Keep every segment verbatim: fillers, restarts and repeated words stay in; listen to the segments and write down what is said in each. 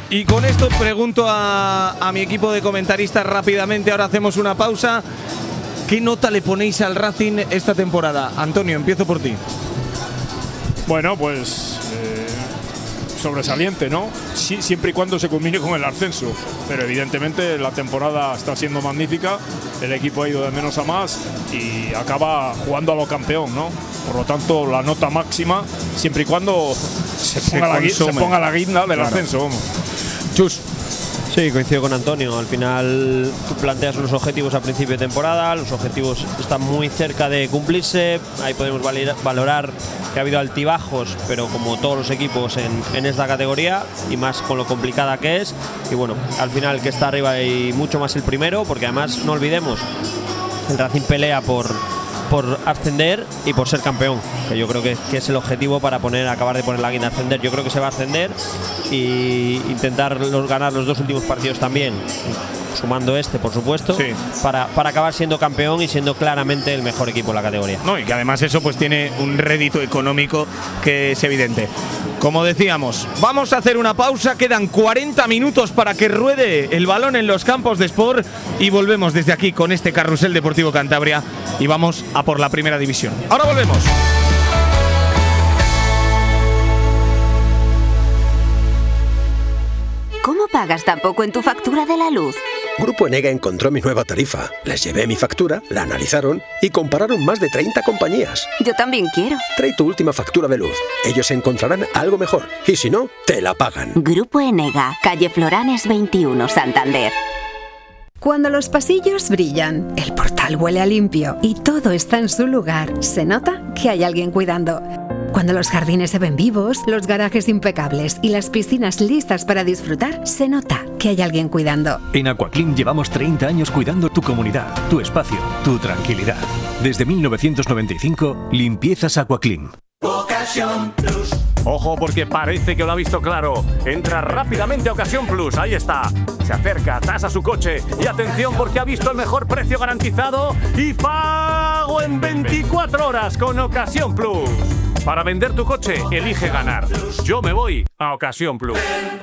Y con esto pregunto a, a mi equipo de comentaristas rápidamente, ahora hacemos una pausa. ¿Qué nota le ponéis al Racing esta temporada? Antonio, empiezo por ti. Bueno, pues eh, sobresaliente, ¿no? Sí, siempre y cuando se combine con el ascenso. Pero evidentemente la temporada está siendo magnífica, el equipo ha ido de menos a más y acaba jugando a lo campeón, ¿no? Por lo tanto, la nota máxima, siempre y cuando se ponga, se la, se ponga la guinda del claro. ascenso. Vamos. Chus. Sí, coincido con Antonio. Al final tú planteas unos objetivos a principio de temporada, los objetivos están muy cerca de cumplirse. Ahí podemos valorar que ha habido altibajos, pero como todos los equipos en, en esta categoría, y más con lo complicada que es. Y bueno, al final que está arriba y mucho más el primero, porque además no olvidemos, el Racing pelea por, por ascender y por ser campeón, que yo creo que, que es el objetivo para poner acabar de poner la guinda, ascender. Yo creo que se va a ascender y intentar los, ganar los dos últimos partidos también, sumando este por supuesto, sí. para, para acabar siendo campeón y siendo claramente el mejor equipo de la categoría. No, y que además eso pues tiene un rédito económico que es evidente. Como decíamos, vamos a hacer una pausa, quedan cuarenta minutos para que ruede el balón en los campos de Sport y volvemos desde aquí con este Carrusel Deportivo Cantabria y vamos a por la primera división. Ahora volvemos. ¿Cómo pagas tan poco en tu factura de la luz? Grupo Enega encontró mi nueva tarifa. Les llevé mi factura, la analizaron y compararon más de treinta compañías. Yo también quiero. Trae tu última factura de luz. Ellos encontrarán algo mejor y si no, te la pagan. Grupo Enega, calle Floranes veintiuno, Santander. Cuando los pasillos brillan, el portal huele a limpio y todo está en su lugar, se nota que hay alguien cuidando. Cuando los jardines se ven vivos, los garajes impecables y las piscinas listas para disfrutar, se nota que hay alguien cuidando. En Aquaclim llevamos treinta años cuidando tu comunidad, tu espacio, tu tranquilidad. Desde mil novecientos noventa y cinco, Limpiezas Aquaclim. Ocasión Plus. Ojo porque parece que lo ha visto claro. Entra rápidamente a Ocasión Plus, ahí está. Se acerca, tasa su coche y atención porque ha visto el mejor precio garantizado y pago en veinticuatro horas con Ocasión Plus. Para vender tu coche, elige ganar. Yo me voy a Ocasión Plus.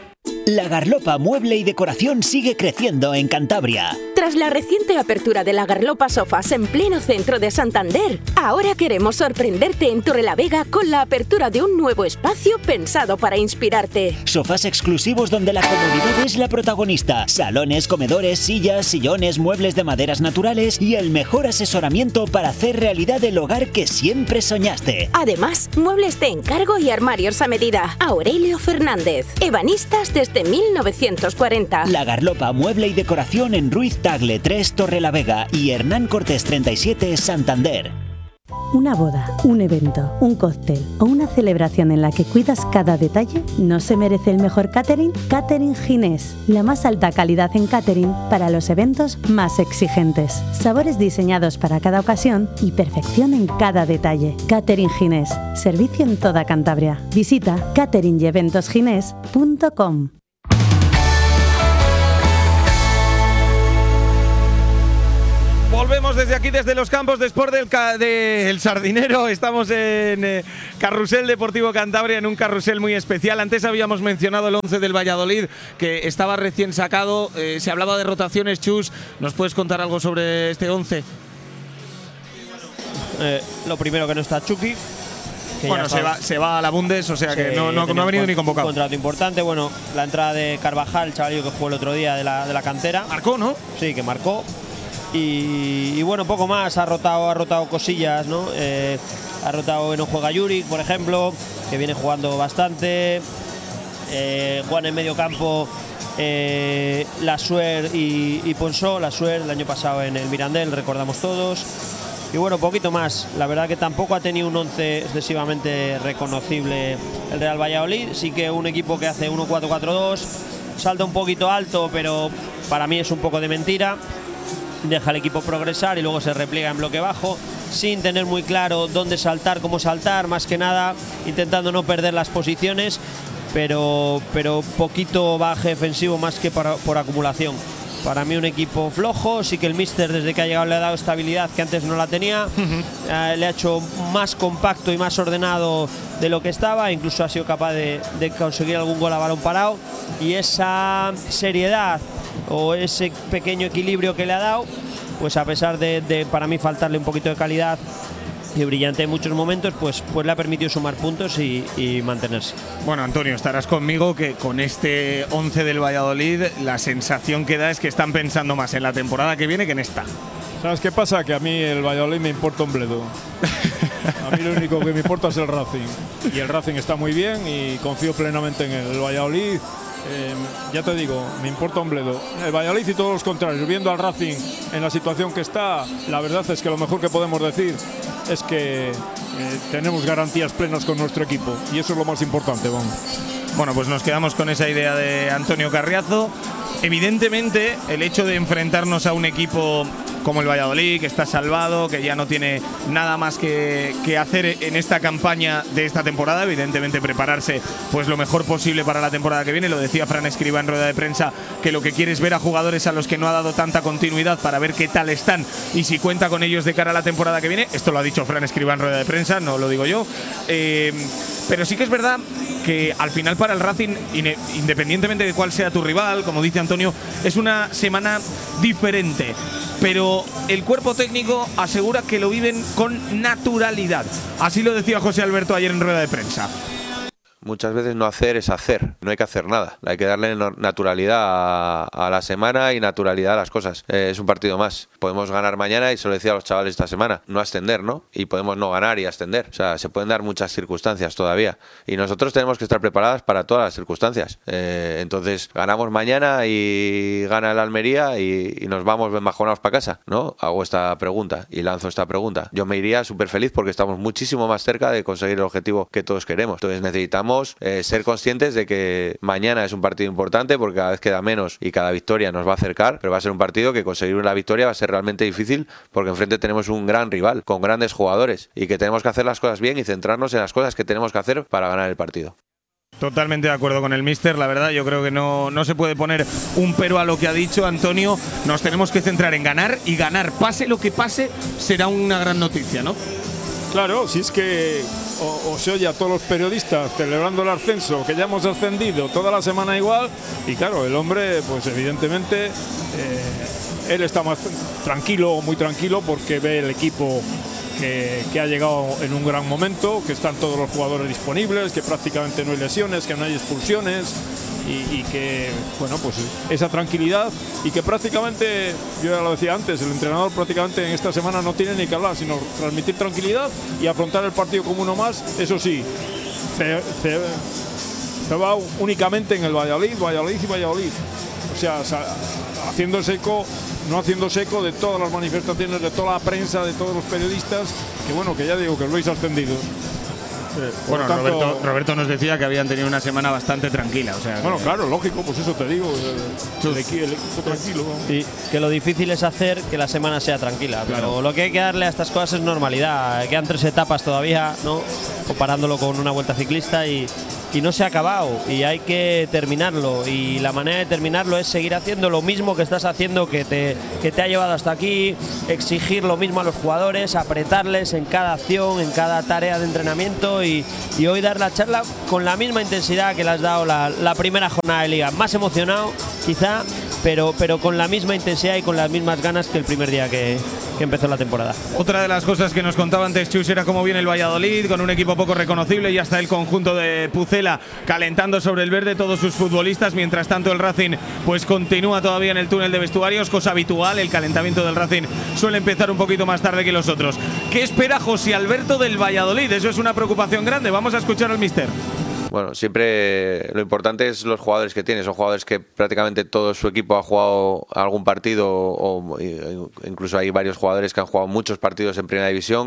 La Garlopa Mueble y Decoración sigue creciendo en Cantabria. Tras la reciente apertura de la Garlopa Sofás en pleno centro de Santander, ahora queremos sorprenderte en Torrelavega con la apertura de un nuevo espacio pensado para inspirarte. Sofás exclusivos donde la comodidad es la protagonista. Salones, comedores, sillas, sillones, muebles de maderas naturales y el mejor asesoramiento para hacer realidad el hogar que siempre soñaste. Además, muebles de encargo y armarios a medida. Aurelio Fernández, ebanistas desde mil novecientos cuarenta. La Garlopa Mueble y Decoración en Ruiz Tagle tres, Torrelavega y Hernán Cortés treinta y siete, Santander. Una boda, un evento, un cóctel o una celebración en la que cuidas cada detalle, ¿no se merece el mejor catering? Catering Ginés, la más alta calidad en catering para los eventos más exigentes. Sabores diseñados para cada ocasión y perfección en cada detalle. Catering Ginés, servicio en toda Cantabria. Visita catering y eventos ginés punto com. Volvemos desde aquí, desde los campos de Sport del, ca de El Sardinero. Estamos en eh, Carrusel Deportivo Cantabria, en un carrusel muy especial. Antes habíamos mencionado el once del Valladolid, que estaba recién sacado. Eh, se hablaba de rotaciones, Chus. ¿Nos puedes contar algo sobre este once? Eh, lo primero que no está Chucky. Bueno, se va, se va a la Bundes, o sea sí, que no, no, no ha venido ni convocado. Un contrato importante. Bueno, la entrada de Carvajal, chavalillo que jugó el otro día de la, de la cantera. Marcó, ¿no? Sí, que marcó. Y, y bueno, poco más, ha rotado, ha rotado cosillas, ¿no? Eh, ha rotado en Juega Yuric, por ejemplo, que viene jugando bastante. Eh, Juan en medio campo, eh, Lasuer y, y Ponsó. Lasuer el año pasado en el Mirandel, recordamos todos. Y bueno, poquito más. La verdad que tampoco ha tenido un once excesivamente reconocible el Real Valladolid. Sí que un equipo que hace uno cuatro cuatro dos, salta un poquito alto, pero para mí es un poco de mentira. Deja al equipo progresar y luego se repliega en bloque bajo, sin tener muy claro dónde saltar, cómo saltar, más que nada intentando no perder las posiciones, pero, pero poquito baje defensivo más que por, por acumulación. Para mí un equipo flojo, sí que el míster desde que ha llegado le ha dado estabilidad que antes no la tenía, uh-huh. eh, le ha hecho más compacto y más ordenado de lo que estaba, incluso ha sido capaz de, de conseguir algún gol a balón parado, y esa seriedad o ese pequeño equilibrio que le ha dado, pues a pesar de, de para mí faltarle un poquito de calidad y brillante en muchos momentos, pues, pues le ha permitido sumar puntos y, y mantenerse. Bueno, Antonio, estarás conmigo que con este once del Valladolid la sensación que da es que están pensando más en la temporada que viene que en esta. ¿Sabes qué pasa? Que a mí el Valladolid me importa un bledo. A mí lo único que me importa es el Racing. Y el Racing está muy bien y confío plenamente en él. El Valladolid, eh, ya te digo, me importa un bledo. El Valladolid y todos los contrarios. Viendo al Racing en la situación que está, la verdad es que lo mejor que podemos decir es que eh, tenemos garantías plenas con nuestro equipo. Y eso es lo más importante, vamos. Bueno, pues nos quedamos con esa idea de Antonio Carriazo. Evidentemente, el hecho de enfrentarnos a un equipo como el Valladolid, que está salvado, que ya no tiene nada más que, que hacer en esta campaña de esta temporada, evidentemente prepararse pues lo mejor posible para la temporada que viene. Lo decía Fran Escribá en rueda de prensa, que lo que quiere es ver a jugadores a los que no ha dado tanta continuidad para ver qué tal están y si cuenta con ellos de cara a la temporada que viene. Esto lo ha dicho Fran Escribá en rueda de prensa, no lo digo yo. Eh, pero sí que es verdad que al final para el Racing, independientemente de cuál sea tu rival, como dice Antonio, es una semana diferente. Pero el cuerpo técnico asegura que lo viven con naturalidad. Así lo decía José Alberto ayer en rueda de prensa. Muchas veces no hacer es hacer, no hay que hacer nada. Hay que darle naturalidad a, a la semana y naturalidad a las cosas. Eh, es un partido más. Podemos ganar mañana, y se lo decía a los chavales esta semana, no ascender, ¿no? Y podemos no ganar y ascender. O sea, se pueden dar muchas circunstancias todavía. Y nosotros tenemos que estar preparados para todas las circunstancias. Eh, entonces, ganamos mañana y gana el Almería y, y nos vamos embajonados para casa, ¿no? Hago esta pregunta y lanzo esta pregunta. Yo me iría súper feliz porque estamos muchísimo más cerca de conseguir el objetivo que todos queremos. Entonces necesitamos Eh, ser conscientes de que mañana es un partido importante porque cada vez queda menos y cada victoria nos va a acercar, pero va a ser un partido que conseguir una victoria va a ser realmente difícil porque enfrente tenemos un gran rival con grandes jugadores y que tenemos que hacer las cosas bien y centrarnos en las cosas que tenemos que hacer para ganar el partido. Totalmente de acuerdo con el míster, la verdad yo creo que no, no se puede poner un pero a lo que ha dicho Antonio. Nos tenemos que centrar en ganar, y ganar, pase lo que pase, será una gran noticia, ¿no? Claro, si es que o, o se oye a todos los periodistas celebrando el ascenso, que ya hemos ascendido toda la semana igual, y claro, el hombre, pues evidentemente, eh, él está más tranquilo, muy tranquilo, porque ve el equipo que, que ha llegado en un gran momento, que están todos los jugadores disponibles, que prácticamente no hay lesiones, que no hay expulsiones. Y, y que, bueno, pues esa tranquilidad, y que prácticamente, yo ya lo decía antes, el entrenador prácticamente en esta semana no tiene ni que hablar, sino transmitir tranquilidad y afrontar el partido como uno más. Eso sí, se, se, se va únicamente en el Valladolid, Valladolid y Valladolid. O sea, haciéndose eco, no haciéndose eco de todas las manifestaciones, de toda la prensa, de todos los periodistas, que bueno, que ya digo que lo habéis ascendido. Eh, bueno, tanto, Roberto, Roberto nos decía que habían tenido una semana bastante tranquila. O sea, bueno, que, claro, lógico, pues eso te digo. El, el, equipo, el equipo tranquilo. Y que lo difícil es hacer que la semana sea tranquila. Claro. Pero lo que hay que darle a estas cosas es normalidad. Quedan tres etapas todavía, ¿no? Comparándolo con una vuelta ciclista, y, y no se ha acabado. Y hay que terminarlo. Y la manera de terminarlo es seguir haciendo lo mismo que estás haciendo, que te, que te ha llevado hasta aquí. Exigir lo mismo a los jugadores, apretarles en cada acción, en cada tarea de entrenamiento. Y, y hoy dar la charla con la misma intensidad que le has dado la, la primera jornada de liga, más emocionado quizá, pero, pero con la misma intensidad y con las mismas ganas que el primer día que, que empezó la temporada. Otra de las cosas que nos contaba antes Chus era cómo viene el Valladolid, con un equipo poco reconocible, y hasta el conjunto de Pucela calentando sobre el verde todos sus futbolistas. Mientras tanto el Racing pues continúa todavía en el túnel de vestuarios, cosa habitual. El calentamiento del Racing suele empezar un poquito más tarde que los otros. ¿Qué espera José Alberto del Valladolid? Eso es una preocupación grande. Vamos a escuchar al míster. Bueno, siempre lo importante es los jugadores que tiene. Son jugadores que prácticamente todo su equipo ha jugado algún partido, o incluso hay varios jugadores que han jugado muchos partidos en primera división.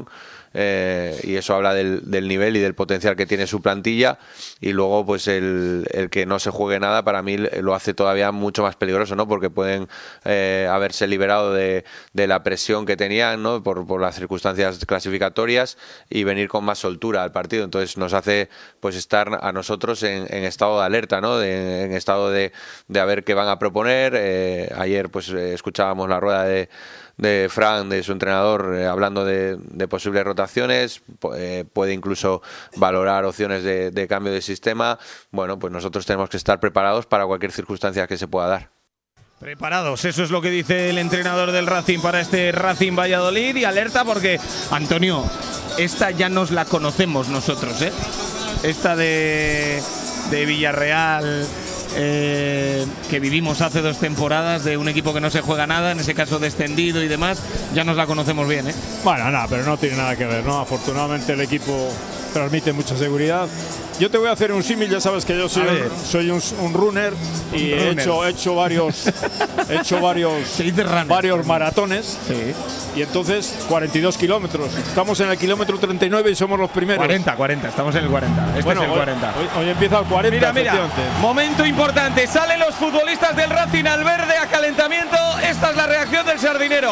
eh, y eso habla del, del nivel y del potencial que tiene su plantilla. Y luego pues el, el que no se juegue nada para mí lo hace todavía mucho más peligroso, ¿no? Porque pueden eh, haberse liberado de, de la presión que tenían, ¿no? por, por las circunstancias clasificatorias y venir con más soltura al partido. Entonces nos hace pues estar a nosotros en, en estado de alerta, ¿no? De, en estado de, de a ver qué van a proponer. Eh, ayer pues eh, escuchábamos la rueda de de Fran, de su entrenador, eh, hablando de, de posibles rotaciones, eh, puede incluso valorar opciones de, de cambio de sistema. Bueno, pues nosotros tenemos que estar preparados para cualquier circunstancia que se pueda dar. Preparados, eso es lo que dice el entrenador del Racing para este Racing Valladolid, y alerta porque, Antonio, esta ya nos la conocemos nosotros, ¿eh? Esta de, de Villarreal, Eh, que vivimos hace dos temporadas, de un equipo que no se juega nada, en ese caso descendido y demás, ya nos la conocemos bien, ¿eh? Bueno, nada, pero no tiene nada que ver, ¿no? Afortunadamente el equipo transmite mucha seguridad. Yo te voy a hacer un símil, ya sabes que yo soy, un, soy un, un runner y un he, runner. Hecho, he hecho varios, he hecho varios, varios maratones. Sí. Y entonces cuarenta y dos kilómetros. Estamos en el kilómetro treinta y nueve y somos los primeros. cuarenta, cuarenta, estamos en el cuarenta. Este bueno, es el cuarenta. Hoy, hoy empieza el cuarenta. Mira, mira, momento importante. Salen los futbolistas del Racing al verde a calentamiento. Esta es la reacción del Sardinero.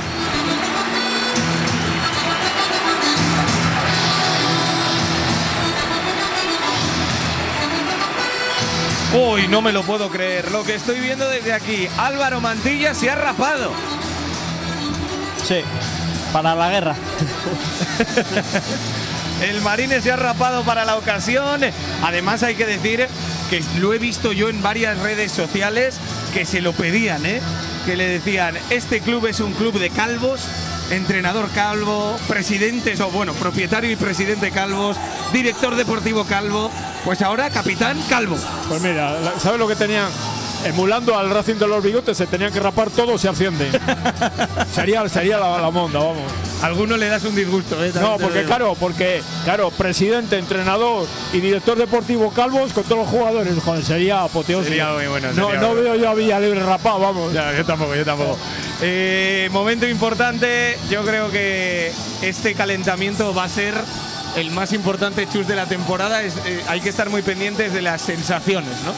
Uy, no me lo puedo creer. Lo que estoy viendo desde aquí. Álvaro Mantilla se ha rapado. Sí, para la guerra. El Marines se ha rapado para la ocasión. Además hay que decir que lo he visto yo en varias redes sociales que se lo pedían, ¿eh? Que le decían, este club es un club de calvos, entrenador calvo, presidentes, o bueno, propietario y presidente calvos, director deportivo calvo, pues ahora capitán calvo. Pues mira, ¿sabes lo que tenían? Emulando al Racing de los bigotes, se tenían que rapar todos y ascienden. sería sería la, la monda, vamos. Alguno le das un disgusto, ¿eh? No, porque claro, porque claro, presidente, entrenador y director deportivo calvos con todos los jugadores, joder, sería apoteósico. Sería muy bueno. No, sería no bueno. veo yo a Villalibre rapado, vamos. Ya, yo tampoco, yo tampoco. Eh, momento importante, yo creo que este calentamiento va a ser el más importante, Chus, de la temporada. Es, eh, hay que estar muy pendientes de las sensaciones, ¿no?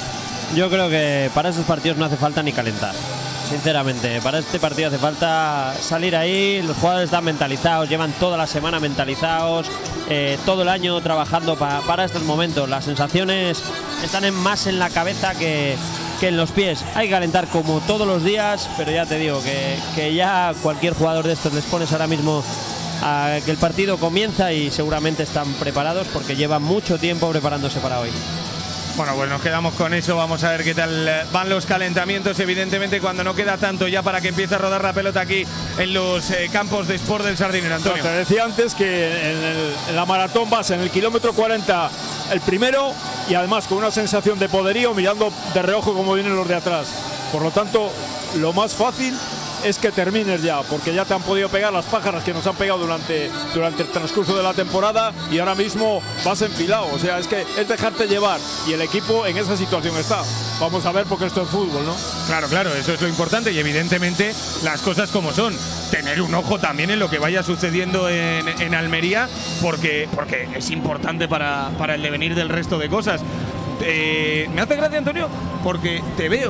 Yo creo que para esos partidos no hace falta ni calentar. Sinceramente, para este partido hace falta salir ahí. Los jugadores están mentalizados, llevan toda la semana mentalizados, eh, todo el año trabajando pa, para estos momentos. Las sensaciones están en, más en la cabeza que, que en los pies. Hay que calentar como todos los días, pero ya te digo que, que ya cualquier jugador de estos les pones ahora mismo a que el partido comienza y seguramente están preparados porque llevan mucho tiempo preparándose para hoy. Bueno, pues nos quedamos con eso. Vamos a ver qué tal van los calentamientos. Evidentemente, cuando no queda tanto ya para que empiece a rodar la pelota aquí en los eh, campos de Sport del Sardinero. Antonio. Te decía antes que en, el, en la maratón vas en el kilómetro cuarenta el primero y además con una sensación de poderío mirando de reojo como vienen los de atrás. Por lo tanto, lo más fácil es que termines ya, porque ya te han podido pegar las pájaras que nos han pegado durante, durante el transcurso de la temporada y ahora mismo vas enfilado. O sea, es que es dejarte llevar y el equipo en esa situación está. Vamos a ver, porque esto es fútbol, ¿no? Claro, claro, eso es lo importante y evidentemente las cosas como son. Tener un ojo también en lo que vaya sucediendo en, en Almería, porque, porque es importante para, para el devenir del resto de cosas. Eh, me hace gracia, Antonio, porque te veo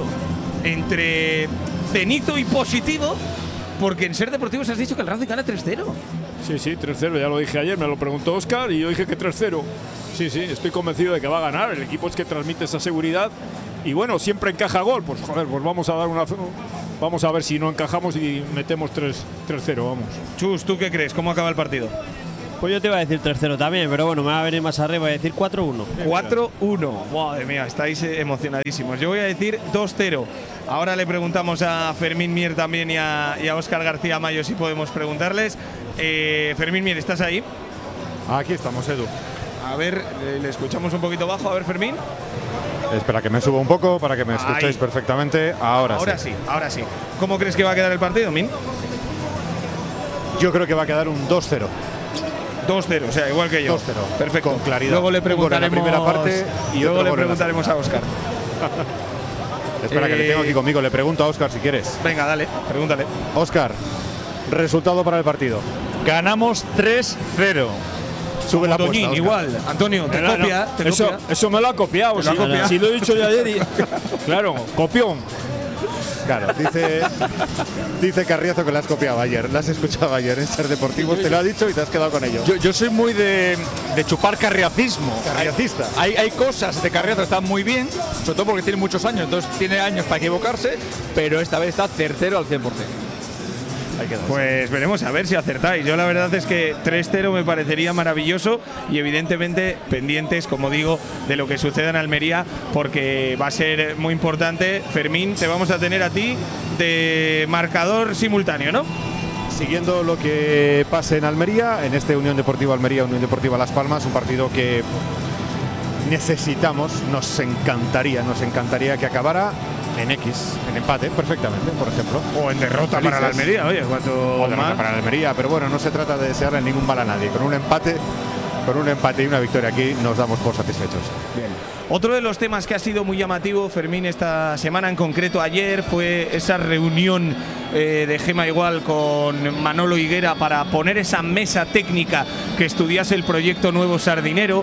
entre cenizo y positivo, porque en Ser Deportivos has dicho que el Racing gana tres cero. Sí, sí, tres cero, ya lo dije ayer, me lo preguntó Óscar y yo dije que tres cero. Sí, sí, estoy convencido de que va a ganar. El equipo es que transmite esa seguridad y bueno, siempre encaja gol. Pues joder, pues vamos a dar una. Vamos a ver si no encajamos y metemos tres cero, vamos. Chus, ¿tú qué crees? ¿Cómo acaba el partido? Pues yo te iba a decir tres cero también, pero bueno, me va a venir más arriba, voy a decir cuatro uno. cuatro uno, madre mía, estáis emocionadísimos. Yo voy a decir dos cero. Ahora le preguntamos a Fermín Mier también y a, y a Óscar García Mayo si podemos preguntarles. Eh, Fermín Mier, ¿estás ahí? Aquí estamos, Edu. A ver, le, le escuchamos un poquito bajo. A ver, Fermín. Espera que me suba un poco para que me escuchéis Ahí. perfectamente. Ahora, ahora sí. sí. Ahora sí. ¿Cómo crees que va a quedar el partido, Min? Yo creo que va a quedar un dos cero. dos cero, o sea, igual que yo. dos cero. Perfecto. Con claridad. Luego le preguntaremos, la primera parte y luego le otro preguntaremos a Óscar. Espera, eh, que le tengo aquí conmigo. Le pregunto a Óscar si quieres. Venga, dale, pregúntale. Óscar, resultado para el partido. Ganamos tres cero. Sube la apuesta, igual. Antonio, te no, copia. No. Te Eso, copia. eso me lo ha copiado. Lo ha Si, copiado. si lo he dicho yo ayer. Y, claro, copión. Claro, dice, dice Carriazo que la has copiado ayer, la has escuchado ayer en Ser Deportivos, te lo ha dicho y te has quedado con ello. Yo, yo soy muy de, de chupar carriacismo. Carriacista. Hay, hay cosas de Carriazo que están muy bien, sobre todo porque tiene muchos años, entonces tiene años para equivocarse, pero esta vez está certero al cien por cien. Pues veremos a ver si acertáis. Yo la verdad es que tres cero me parecería maravilloso y evidentemente pendientes, como digo, de lo que suceda en Almería, porque va a ser muy importante. Fermín, te vamos a tener a ti de marcador simultáneo, ¿no? Siguiendo lo que pase en Almería, en este Unión Deportiva Almería, Unión Deportiva Las Palmas, un partido que necesitamos, nos encantaría, nos encantaría que acabara en X, en empate, perfectamente, por ejemplo. O en derrota para la Almería, oye, cuanto o derrota más. para la Almería, pero bueno, no se trata de desearle ningún mal a nadie. Con un empate, con un empate y una victoria aquí nos damos por satisfechos. Bien. Otro de los temas que ha sido muy llamativo, Fermín, esta semana, en concreto ayer, fue esa reunión eh, de Gema Igual con Manolo Higuera para poner esa mesa técnica que estudiase el proyecto Nuevo Sardinero.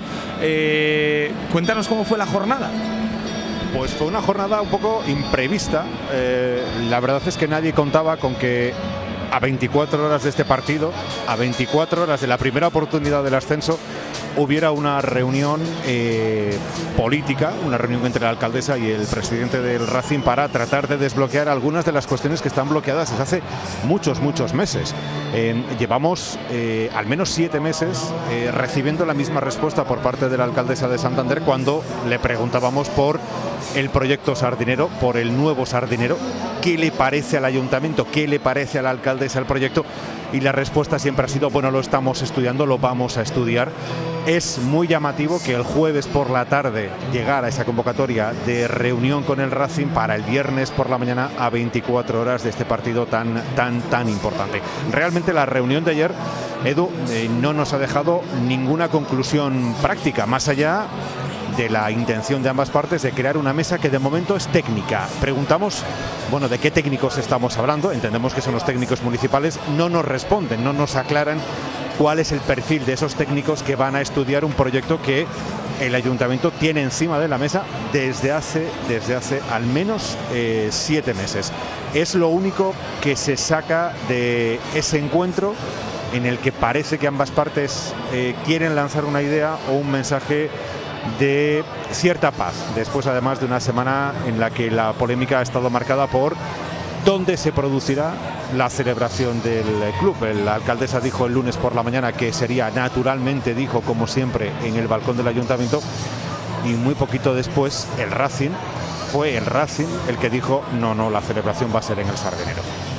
Eh, cuéntanos cómo fue la jornada. Pues fue una jornada un poco imprevista. Eh, la verdad es que nadie contaba con que a veinticuatro horas de este partido, a veinticuatro horas de la primera oportunidad del ascenso, hubiera una reunión eh, política, una reunión entre la alcaldesa y el presidente del Racing para tratar de desbloquear algunas de las cuestiones que están bloqueadas desde hace muchos, muchos meses. Eh, llevamos eh, al menos siete meses eh, recibiendo la misma respuesta por parte de la alcaldesa de Santander cuando le preguntábamos por el proyecto Sardinero, por el nuevo Sardinero, qué le parece al ayuntamiento, qué le parece a la alcaldesa el proyecto, y la respuesta siempre ha sido, bueno, lo estamos estudiando, lo vamos a estudiar. Es muy llamativo que el jueves por la tarde llegara esa convocatoria de reunión con el Racing para el viernes por la mañana a veinticuatro horas de este partido tan, tan, tan importante. Realmente la reunión de ayer, Edu, eh, no nos ha dejado ninguna conclusión práctica, más allá de la intención de ambas partes de crear una mesa que de momento es técnica. Preguntamos, bueno, ¿de qué técnicos estamos hablando? Entendemos que son los técnicos municipales, no nos responden, no nos aclaran cuál es el perfil de esos técnicos que van a estudiar un proyecto que el ayuntamiento tiene encima de la mesa desde hace, desde hace al menos eh, siete meses. Es lo único que se saca de ese encuentro en el que parece que ambas partes eh, quieren lanzar una idea o un mensaje de cierta paz, después además de una semana en la que la polémica ha estado marcada por dónde se producirá la celebración del club. La alcaldesa dijo el lunes por la mañana que sería, naturalmente, dijo como siempre, en el balcón del ayuntamiento, y muy poquito después el Racing, fue el Racing el que dijo no, no, la celebración va a ser en el Sardinero.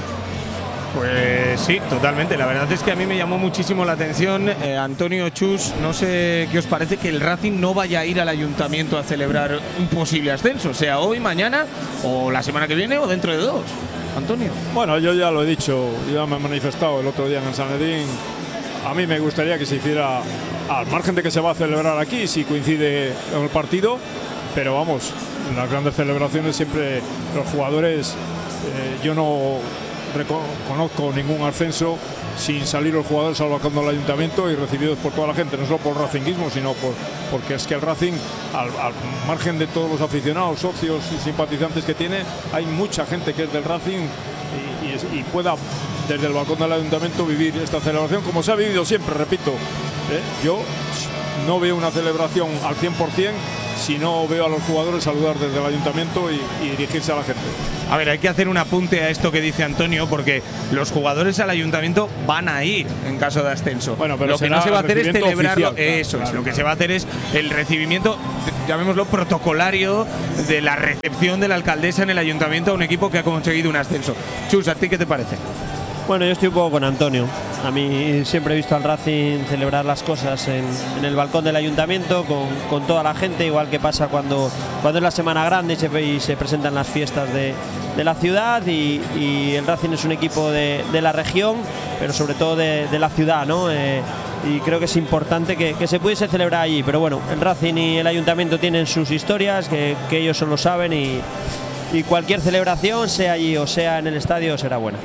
Pues sí, totalmente. La verdad es que a mí me llamó muchísimo la atención, eh, Antonio, Chus, no sé qué os parece que el Racing no vaya a ir al ayuntamiento a celebrar un posible ascenso, sea hoy, mañana, o la semana que viene, o dentro de dos. Antonio. Bueno, yo ya lo he dicho, ya me he manifestado el otro día en el Sanedrín. A mí me gustaría que se hiciera, al margen de que se va a celebrar aquí, si coincide con el partido, pero vamos, en las grandes celebraciones siempre los jugadores, eh, yo no conozco ningún ascenso sin salir los jugadores al balcón del ayuntamiento y recibidos por toda la gente, no solo por racinguismo, sino por, porque es que el Racing, al, al margen de todos los aficionados, socios y simpatizantes que tiene, hay mucha gente que es del Racing y, y, y pueda desde el balcón del ayuntamiento vivir esta celebración como se ha vivido siempre, repito. ¿eh? Yo no veo una celebración al cien por cien si no veo a los jugadores saludar desde el ayuntamiento y, y dirigirse a la gente. A ver, hay que hacer un apunte a esto que dice Antonio, porque los jugadores al ayuntamiento van a ir en caso de ascenso. Bueno, pero lo que no se va a hacer es celebrarlo. Oficial, claro, eso claro, es, lo que claro. se va a hacer es el recibimiento, llamémoslo protocolario, de la recepción de la alcaldesa en el ayuntamiento a un equipo que ha conseguido un ascenso. Chus, ¿a ti qué te parece? Bueno, yo estoy un poco con Antonio. A mí siempre he visto al Racing celebrar las cosas en, en el balcón del ayuntamiento con, con toda la gente, igual que pasa cuando, cuando es la Semana Grande y se, y se presentan las fiestas de, de la ciudad y, y el Racing es un equipo de, de la región, pero sobre todo de, de la ciudad, ¿no? Eh, y creo que es importante que, que se pudiese celebrar allí, pero bueno, el Racing y el ayuntamiento tienen sus historias, que, que ellos solo saben y, y cualquier celebración, sea allí o sea en el estadio, será buena.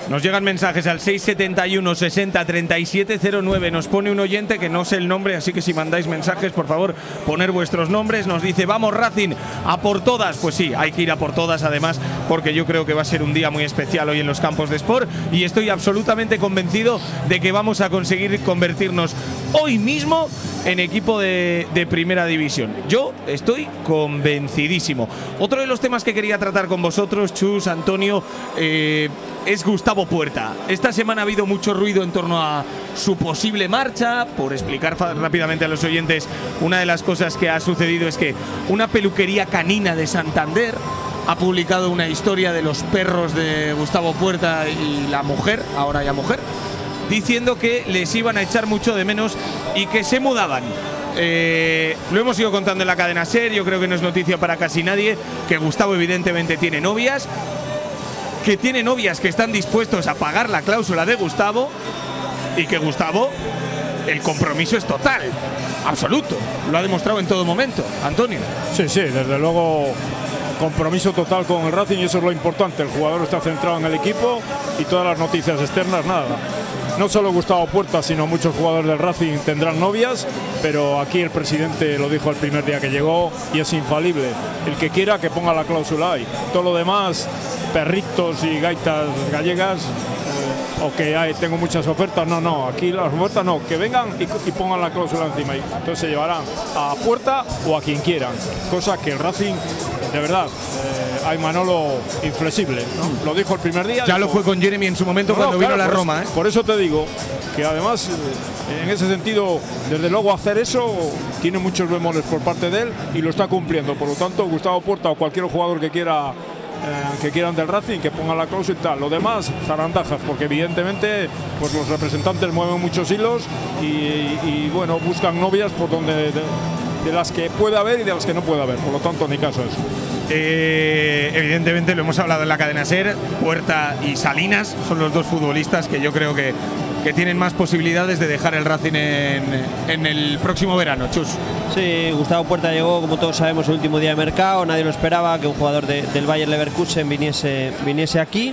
Nos llegan mensajes al seis setenta y uno sesenta treinta y siete cero nueve. Nos pone un oyente que no sé el nombre, así que si mandáis mensajes, por favor, poner vuestros nombres. Nos dice, vamos Racing, a por todas. Pues sí, hay que ir a por todas, además, porque yo creo que va a ser un día muy especial hoy en los campos de Sport y estoy absolutamente convencido de que vamos a conseguir convertirnos hoy mismo en equipo de, de primera división. Yo estoy convencidísimo. Otro de los temas que quería tratar con vosotros, Chus, Antonio, eh, es Gustavo Puerta. Esta semana ha habido mucho ruido en torno a su posible marcha. Por explicar rápidamente a los oyentes, una de las cosas que ha sucedido es que una peluquería canina de Santander ha publicado una historia de los perros de Gustavo Puerta y la mujer, ahora ya mujer, diciendo que les iban a echar mucho de menos y que se mudaban. Eh, lo hemos ido contando en la cadena SER, yo creo que no es noticia para casi nadie, que Gustavo evidentemente tiene novias, que tiene novias que están dispuestos a pagar la cláusula de Gustavo y que Gustavo, el compromiso es total, absoluto, lo ha demostrado en todo momento. Antonio. Sí, sí, desde luego compromiso total con el Racing y eso es lo importante, el jugador está centrado en el equipo y todas las noticias externas nada. No solo Gustavo Puerta, sino muchos jugadores del Racing tendrán novias, pero aquí el presidente lo dijo el primer día que llegó y es infalible. El que quiera que ponga la cláusula ahí. Todo lo demás, perritos y gaitas gallegas, eh, o que hay, tengo muchas ofertas, no, no, aquí las ofertas no, que vengan y, y pongan la cláusula encima. Y entonces se llevarán a Puerta o a quien quieran, cosa que el Racing, de verdad, eh, hay Manolo inflexible, ¿no? Lo dijo el primer día. Ya dijo, lo fue con Jeremy en su momento no, cuando no, claro, vino a la por Roma. Eso, ¿eh? Por eso te digo que además, eh, en ese sentido, desde luego hacer eso tiene muchos bemoles por parte de él y lo está cumpliendo. Por lo tanto, Gustavo Puerta o cualquier jugador que quiera eh, que quieran del Racing, que pongan la cláusula y tal. Lo demás, zarandajas, porque evidentemente pues los representantes mueven muchos hilos y, y bueno, buscan novias por donde de, de las que puede haber y de las que no puede haber. Por lo tanto, ni caso es. Eh, evidentemente lo hemos hablado en la cadena SER, Puerta y Salinas son los dos futbolistas que yo creo que, que tienen más posibilidades de dejar el Racing en, en el próximo verano. Chus. Sí, Gustavo Puerta llegó, como todos sabemos, el último día de mercado, nadie lo esperaba que un jugador de, del Bayer Leverkusen viniese, viniese aquí.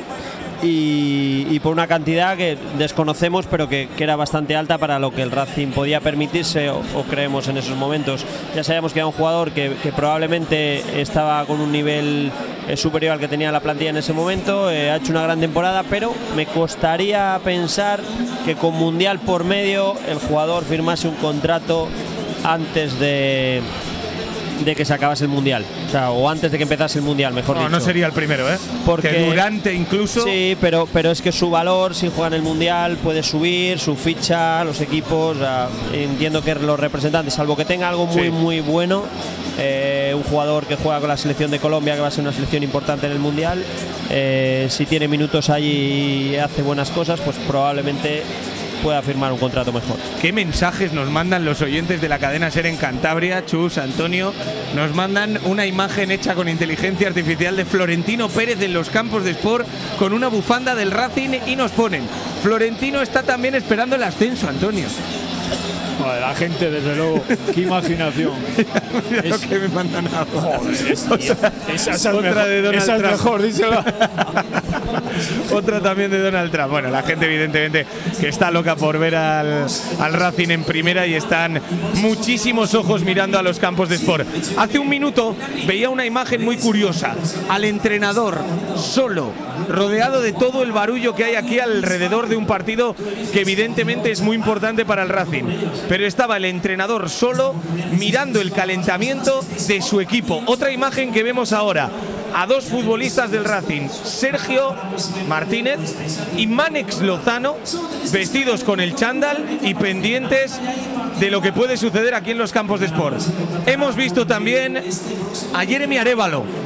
Y, y por una cantidad que desconocemos, pero que, que era bastante alta para lo que el Racing podía permitirse o, o creemos en esos momentos. Ya sabíamos que era un jugador que, que probablemente estaba con un nivel eh, superior al que tenía la plantilla en ese momento, eh, ha hecho una gran temporada, pero me costaría pensar que con Mundial por medio el jugador firmase un contrato antes de... de que se acabase el Mundial, o sea, o antes de que empezase el Mundial, mejor no, dicho. No sería el primero, ¿eh? Porque que durante incluso. Sí, pero, pero es que su valor, si juega en el Mundial, puede subir, su ficha, los equipos, o sea, entiendo que los representantes, salvo que tenga algo muy, sí. muy bueno, eh, un jugador que juega con la selección de Colombia, que va a ser una selección importante en el Mundial, eh, si tiene minutos allí y hace buenas cosas, pues probablemente pueda firmar un contrato mejor. ¿Qué mensajes nos mandan los oyentes de la cadena SER en Cantabria? Chus, Antonio, nos mandan una imagen hecha con inteligencia artificial de Florentino Pérez en los campos de Sport con una bufanda del Racing y nos ponen: Florentino está también esperando el ascenso, Antonio. Joder, la gente, desde luego, qué imaginación. Es lo que me mandan ahora. Joder, es, otra, esa, esa otra mejor, de Donald esa Trump. Es mejor, díselo. Otra también de Donald Trump. Bueno, la gente evidentemente que está loca por ver al, al Racing en primera y están muchísimos ojos mirando a los campos de Sport. Hace un minuto veía una imagen muy curiosa. Al entrenador solo, rodeado de todo el barullo que hay aquí alrededor de un partido que evidentemente es muy importante para el Racing. Pero estaba el entrenador solo mirando el calentamiento de su equipo. Otra imagen que vemos ahora, a dos futbolistas del Racing, Sergio Martínez y Mánex Lozano, vestidos con el chándal y pendientes de lo que puede suceder aquí en los campos de Sport. Hemos visto también a Jeremy Arévalo